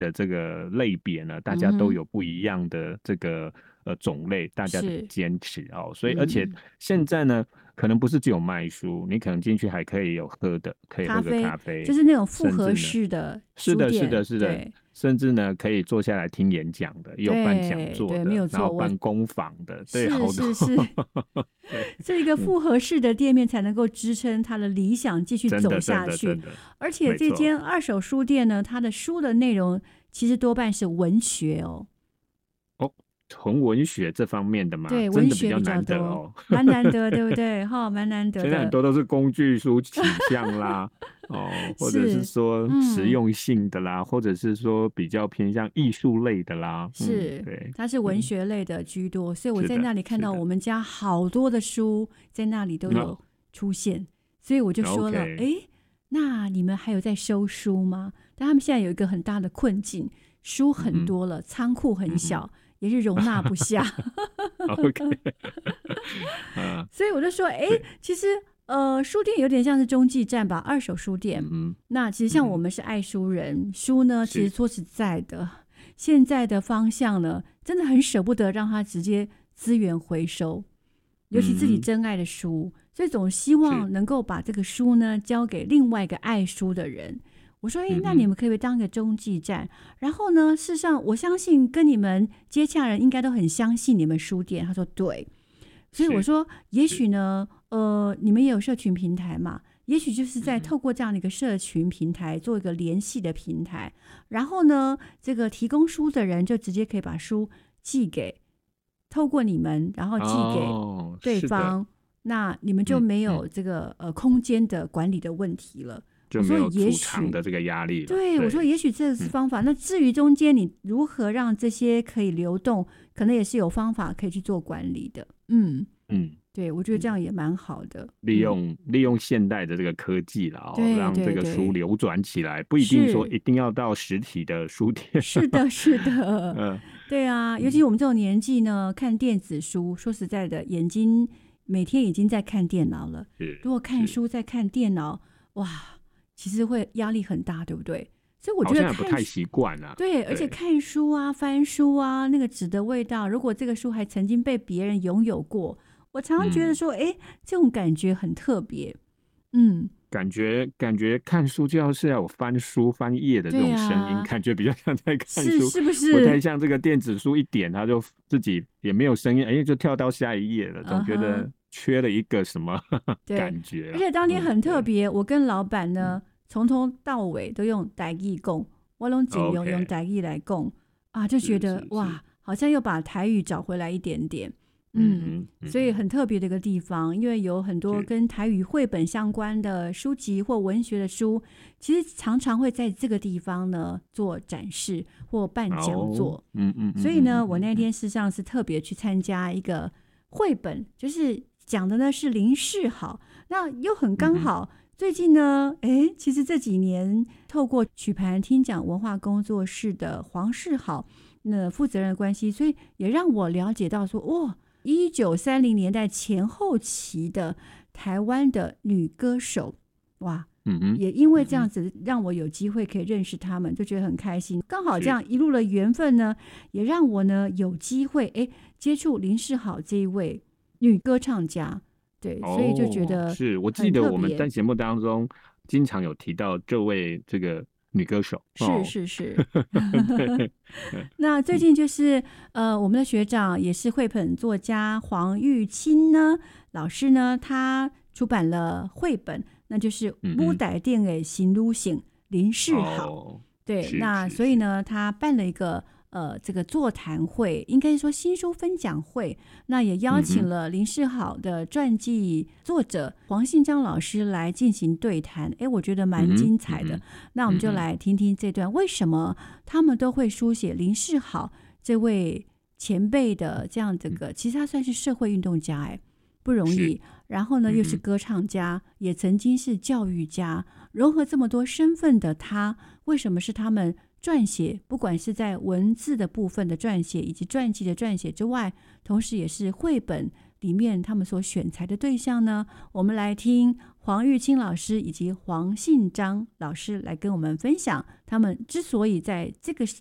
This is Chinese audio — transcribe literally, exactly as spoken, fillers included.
的这个类别呢，大家都有不一样的这个呃种类，大家的坚持哦。所以而且现在呢，可能不是只有卖书，你可能进去还可以有喝的，可以喝个咖啡， 就是那种复合式的书店， 是的，是的，是的。甚至呢，可以坐下来听演讲的，也有办讲座的， 没有错， 然后办工坊的，对， 是好多是是，这一个复合式的店面才能够支撑他的理想继续走下去。而且这间二手书店呢，它的书的内容其实多半是文学哦。 哦，纯文学这方面的嘛， 对， 真的比较难得哦， 蛮难得，对不对？哈、哦，蛮难得的。 现在很多都是工具书倾向啦。哦，或者是说实用性的啦、嗯，或者是说比较偏向艺术类的啦， 是、 嗯，对， 它是文学类的居多、嗯，所以我在那里看到我们家好多的书在那里都有出现，所以我就说了，哎、okay ，那你们还有在收书吗？但他们现在有一个很大的困境，书很多了，嗯、仓库很小、嗯，也是容纳不下。 OK， 所以我就说，哎，其实。呃，书店有点像是中继站吧，二手书店。嗯，那其实像我们是爱书人，嗯、书呢，其实说实在的，现在的方向呢，真的很舍不得让它直接资源回收，尤其自己真爱的书，嗯、所以总希望能够把这个书呢交给另外一个爱书的人。我说，哎，那你们可不可以当个中继站？然后呢，事实上，我相信跟你们接洽人应该都很相信你们书店。他说对，所以我说，也许呢。呃，你们也有社群平台嘛？也许就是在透过这样的一个社群平台做一个联系的平台，然后呢，这个提供书的人就直接可以把书寄给，透过你们，然后寄给对方，哦、那你们就没有这个、嗯嗯、呃空间的管理的问题了。 就没有储藏的这个压力了。 对，我说也许这是方法、嗯。那至于中间你如何让这些可以流动，可能也是有方法可以去做管理的。嗯嗯。对，我觉得这样也蛮好的。 利用、嗯、利用现代的这个科技啦、哦，让这个书流转起来，不一定说一定要到实体的书店。 是的，是的，嗯，对啊，尤其我们这种年纪呢，看电子书，说实在的，眼睛每天已经在看电脑了。如果看书再看电脑，哇，其实会压力很大，对不对？所以我觉得看不太习惯啊。 对，而且看书啊、翻书啊，那个纸的味道，如果这个书还曾经被别人拥有过。我常常觉得说，哎、嗯，这种感觉很特别，嗯， 感觉感觉看书就要是要有翻书翻页的这种声音、啊，感觉比较像在看书， 是是不是？ 不太像这个电子书一点它就自己也没有声音，哎，就跳到下一页了，总觉得缺了一个什么、uh-huh. 感觉、啊。 而且当天很特别、嗯，我跟老板呢从头到尾都用台语讲，我都尽量用台语来讲、okay. 啊，就觉得哇，好像又把台语找回来一点点。嗯，所以很特别的一个地方，因为有很多跟台语绘本相关的书籍或文学的书，其实常常会在这个地方呢做展示或办讲座。哦、嗯, 嗯, 嗯，所以呢，我那天事实上是特别去参加一个绘本，就是讲的呢是林世好，那又很刚好。嗯最近呢，哎，其实这几年透过曲盘听讲文化工作室的黄世好那负责人的关系，所以也让我了解到说，哇，一九三零年代前后期的台湾的女歌手，哇，嗯，也因为这样子让我有机会可以认识他们，就觉得很开心。刚好这样一路的缘分呢，也让我呢有机会哎接触林世好这一位女歌唱家。对，所以就觉得、 哦、是我记得我们在节目当中经常有提到这位这个女歌手， 是是是。那最近就是呃，我们的学长也是绘本作家黄玉清呢老师呢，他出版了绘本，那就是舞台店的新路线林世好、哦、对，那所以呢他办了一个呃，这个座谈会，应该说新书分享会，那也邀请了林世好的传记作者黄信章老师来进行对谈，哎，我觉得蛮精彩的、嗯嗯、那我们就来听听这段、嗯、为什么他们都会书写林世好这位前辈的这样这个、嗯、其实他算是社会运动家，哎，不容易，然后呢又是歌唱家、嗯、也曾经是教育家，融合这么多身份的他，为什么是他们撰写，不管是在文字的部分的撰写以及传记的撰写之外，同时也是绘本里面他们所选材的对象呢？我们来听黄玉清老师以及黄信章老师来跟我们分享，他们之所以在这个